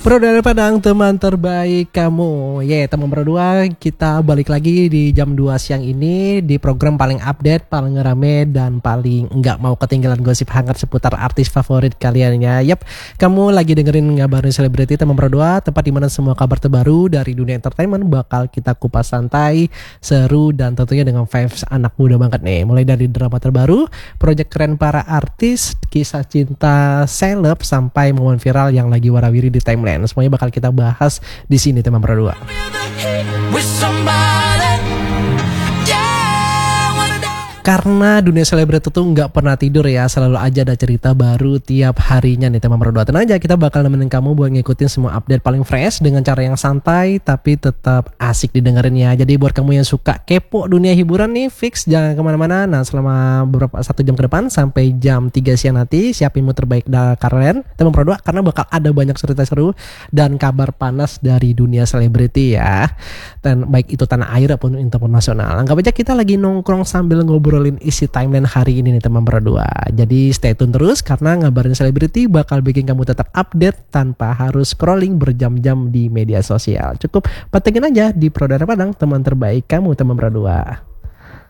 Bro dari Padang, teman terbaik kamu. Teman berdua, kita balik lagi di jam 2 siang ini di program paling update, paling ngerame, dan paling nggak mau ketinggalan gosip hangat seputar artis favorit kalian ya. Kamu lagi dengerin Ngabarin Selebriti teman berdua, tempat dimana semua kabar terbaru dari dunia entertainment bakal kita kupas santai, seru, dan tentunya dengan vibes anak muda banget nih. Mulai dari drama terbaru, proyek keren para artis, kisah cinta seleb, sampai momen viral yang lagi warawiri di timeline. Semuanya bakal kita bahas di sini teman berdua. Karena dunia selebriti tuh nggak pernah tidur ya, selalu aja ada cerita baru tiap harinya nih teman berdua. Tenang aja, kita bakal nemenin kamu buat ngikutin semua update paling fresh dengan cara yang santai tapi tetap asik didengerin ya. Jadi buat kamu yang suka kepo dunia hiburan nih, fix jangan kemana-mana. Nah selama beberapa 1 jam ke depan sampai jam 3 siang nanti siapin mood terbaik dari kalian teman berdua, karena bakal ada banyak cerita seru dan kabar panas dari dunia selebriti ya. Dan baik itu tanah air ataupun internasional. Anggap aja kita lagi nongkrong sambil ngobrolin isi timeline hari ini nih teman berdua. Jadi stay tune terus karena Ngabarin Selebriti bakal bikin kamu tetap update tanpa harus scrolling berjam-jam di media sosial. Cukup pantengin aja di Pro dari Padang, teman terbaik kamu teman berdua.